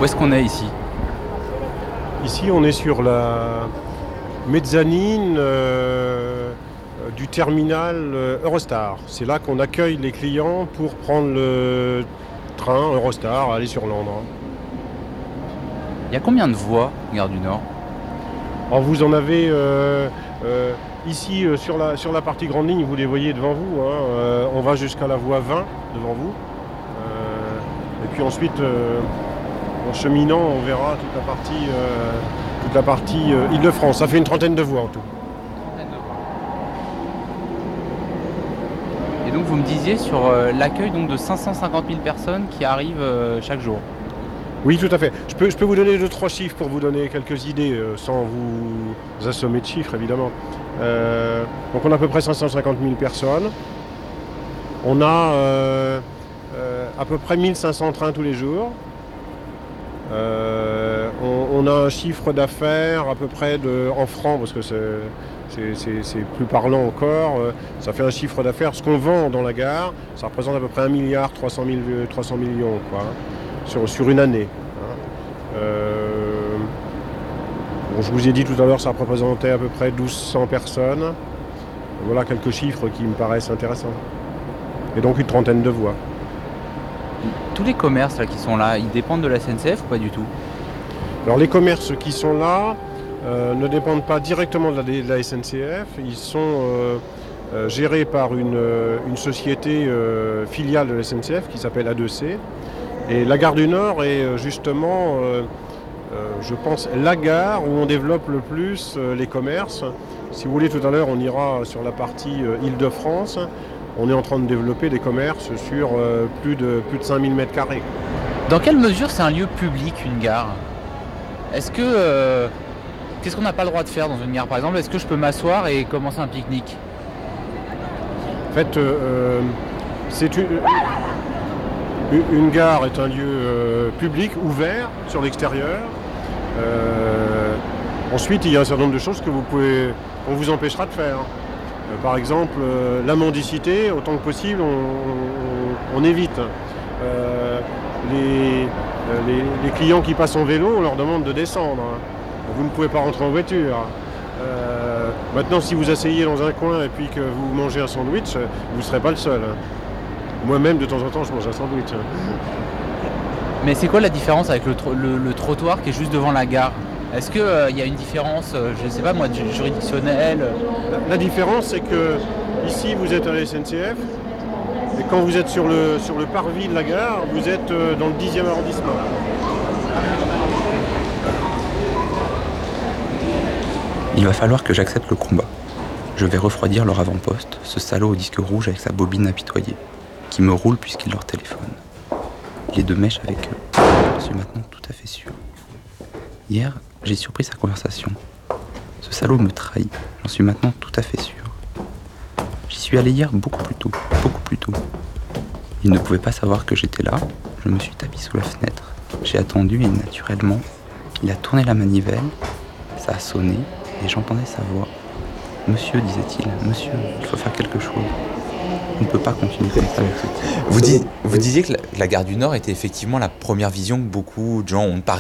Où est-ce qu'on est ici? Ici, on est sur la mezzanine du terminal Eurostar. C'est là qu'on accueille les clients pour prendre le train Eurostar, aller sur Londres. Il y a combien de voies, Gare du Nord? Alors vous en avez ici sur la partie grande ligne, vous les voyez devant vous. On va jusqu'à la voie 20 devant vous. Et puis ensuite, en cheminant, on verra toute la partie Île-de-France. Ça fait une trentaine de voies en tout. Et donc vous me disiez sur l'accueil donc, de 550 000 personnes qui arrivent chaque jour. Oui, tout à fait. Je peux vous donner 2-3 chiffres pour vous donner quelques idées, sans vous assommer de chiffres, évidemment. Donc on a à peu près 550 000 personnes. On a à peu près 1500 trains tous les jours. On a un chiffre d'affaires à peu près en francs, parce que c'est plus parlant encore. Ça fait un chiffre d'affaires. Ce qu'on vend dans la gare, ça représente à peu près 1 milliard 300 millions, quoi, sur une année. Bon, je vous ai dit tout à l'heure, ça représentait à peu près 1200 personnes. Voilà quelques chiffres qui me paraissent intéressants. Et donc une trentaine de voies. Tous les commerces là, qui sont là, ils dépendent de la SNCF ou pas du tout? Alors les commerces qui sont là ne dépendent pas directement de la SNCF. Ils sont gérés par une société filiale de la SNCF qui s'appelle A2C. Et la gare du Nord est justement, je pense, la gare où on développe le plus les commerces. Si vous voulez, tout à l'heure, on ira sur la partie Île-de-France. On est en train de développer des commerces sur plus de 5000 mètres carrés. Dans quelle mesure c'est un lieu public, une gare? Qu'est-ce qu'on n'a pas le droit de faire dans une gare, par exemple? Est-ce que je peux m'asseoir et commencer un pique-nique? En fait, c'est une gare est un lieu public, ouvert sur l'extérieur. Ensuite, il y a un certain nombre de choses qu'on vous empêchera de faire. Par exemple, la mendicité, autant que possible, on évite. Les clients qui passent en vélo, on leur demande de descendre. Vous ne pouvez pas rentrer en voiture. Maintenant, si vous asseyez dans un coin et puis que vous mangez un sandwich, vous ne serez pas le seul. Moi-même, de temps en temps, je mange un sandwich. Mais c'est quoi la différence avec le trottoir qui est juste devant la gare? Est-ce qu'il y a une différence, je ne sais pas moi, juridictionnelle? La différence, c'est que ici, vous êtes à la SNCF, et quand vous êtes sur le parvis de la gare, vous êtes dans le 10e arrondissement. Il va falloir que j'accepte le combat. Je vais refroidir leur avant-poste, ce salaud au disque rouge avec sa bobine apitoyée, qui me roule puisqu'il leur téléphone. Il est de mèche avec eux, j'en suis maintenant tout à fait sûr. Hier, j'ai surpris sa conversation. Ce salaud me trahit, j'en suis maintenant tout à fait sûr. J'y suis allé hier beaucoup plus tôt. Il ne pouvait pas savoir que j'étais là, je me suis tapis sous la fenêtre. J'ai attendu et naturellement, il a tourné la manivelle, ça a sonné et j'entendais sa voix. « Monsieur, disait-il, monsieur, il faut faire quelque chose. On ne peut pas continuer comme ça avec ce type. » Vous disiez que la gare du Nord était effectivement la première vision que beaucoup de gens ont de Paris.